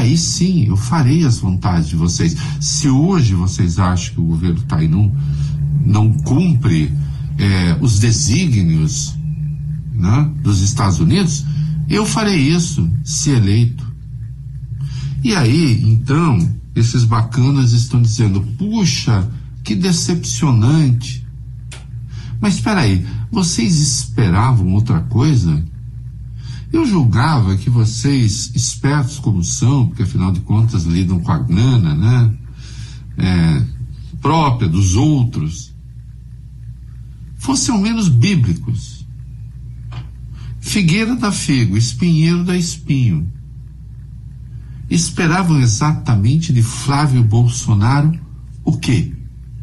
aí sim eu farei as vontades de vocês. Se hoje vocês acham que o governo está aí não cumpre os desígnios, né, dos Estados Unidos, eu farei isso se eleito. E aí, então, esses bacanas estão dizendo, puxa, que decepcionante. Mas espera aí, vocês esperavam outra coisa? Eu julgava que vocês, espertos como são, porque afinal de contas lidam com a grana, né, própria dos outros, fossem ao menos bíblicos. Figueira dá figo, espinheiro dá espinho. Esperavam exatamente de Flávio Bolsonaro o quê?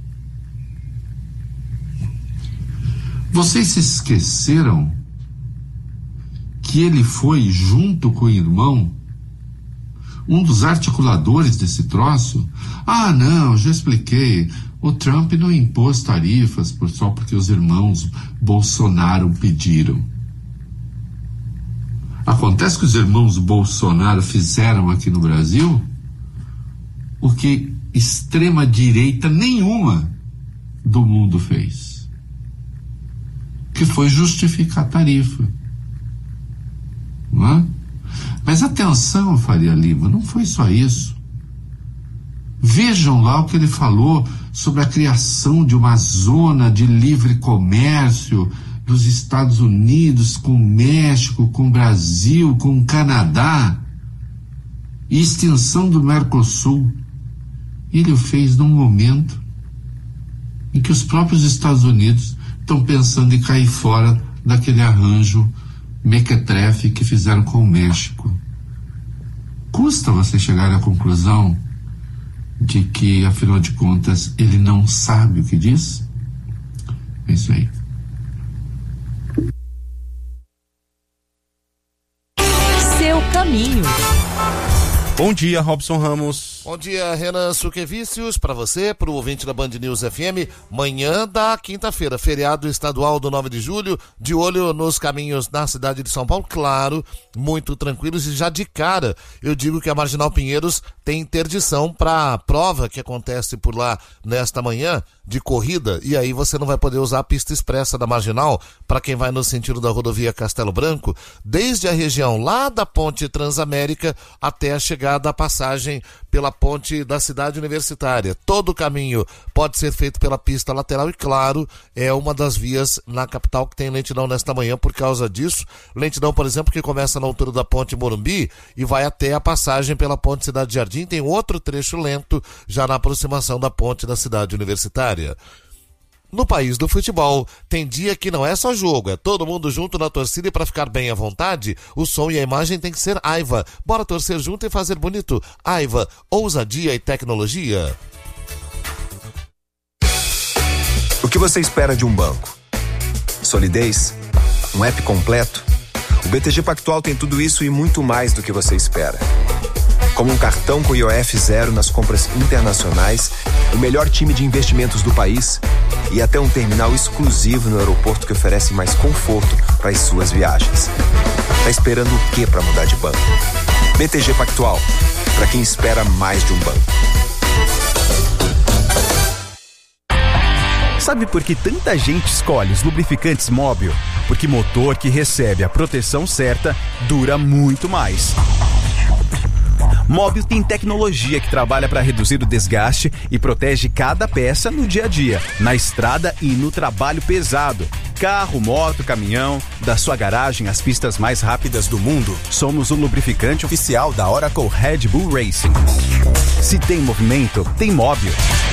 Vocês se esqueceram que ele foi, junto com o irmão, um dos articuladores desse troço? Ah, não, já expliquei. O Trump não impôs tarifas só porque os irmãos Bolsonaro pediram. Acontece que os irmãos Bolsonaro fizeram aqui no Brasil o que extrema-direita nenhuma do mundo fez, que foi justificar a tarifa. Não é? Mas atenção, Faria Lima, não foi só isso. Vejam lá o que ele falou sobre a criação de uma zona de livre comércio dos Estados Unidos com o México, com o Brasil, com o Canadá, e extensão do Mercosul. Ele o fez num momento em que os próprios Estados Unidos estão pensando em cair fora daquele arranjo mequetrefe que fizeram com o México. Custa você chegar à conclusão de que, afinal de contas, ele não sabe o que diz? É isso aí. Seu caminho. Bom dia, Robson Ramos. Bom dia, Renan Suquevicius, para você, para o ouvinte da Band News FM, manhã da quinta-feira, feriado estadual do 9 de julho, de olho nos caminhos na cidade de São Paulo, claro, muito tranquilos, e já de cara eu digo que a Marginal Pinheiros tem interdição para a prova que acontece por lá nesta manhã de corrida, e aí você não vai poder usar a pista expressa da Marginal para quem vai no sentido da rodovia Castelo Branco, desde a região lá da Ponte Transamérica até a chegada à passagem pela ponte da cidade universitária. Todo o caminho pode ser feito pela pista lateral e, claro, é uma das vias na capital que tem lentidão nesta manhã por causa disso. Lentidão, por exemplo, que começa na altura da ponte Morumbi e vai até a passagem pela ponte Cidade Jardim. Tem outro trecho lento já na aproximação da ponte da cidade universitária. No país do futebol, tem dia que não é só jogo, é todo mundo junto na torcida, e para ficar bem à vontade, o som e a imagem tem que ser Aiva. Bora torcer junto e fazer bonito. Aiva, ousadia e tecnologia. O que você espera de um banco? Solidez? Um app completo? O BTG Pactual tem tudo isso e muito mais do que você espera. Como um cartão com IOF zero nas compras internacionais, o melhor time de investimentos do país e até um terminal exclusivo no aeroporto que oferece mais conforto para as suas viagens. Tá esperando o quê para mudar de banco? BTG Pactual, para quem espera mais de um banco. Sabe por que tanta gente escolhe os lubrificantes Móbil? Porque motor que recebe a proteção certa dura muito mais. Móbil tem tecnologia que trabalha para reduzir o desgaste e protege cada peça no dia a dia, na estrada e no trabalho pesado. Carro, moto, caminhão, da sua garagem às pistas mais rápidas do mundo. Somos o lubrificante oficial da Oracle Red Bull Racing. Se tem movimento, tem Móbil.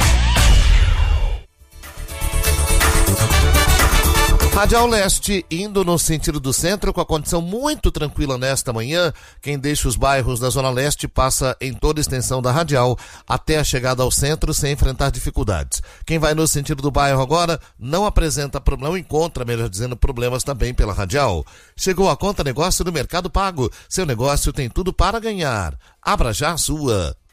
Radial Leste, indo no sentido do centro, com a condição muito tranquila nesta manhã. Quem deixa os bairros da Zona Leste passa em toda a extensão da Radial até a chegada ao centro sem enfrentar dificuldades. Quem vai no sentido do bairro agora não apresenta problema, não encontra, melhor dizendo, problemas também pela Radial. Chegou a conta negócio do Mercado Pago. Seu negócio tem tudo para ganhar. Abra já a sua.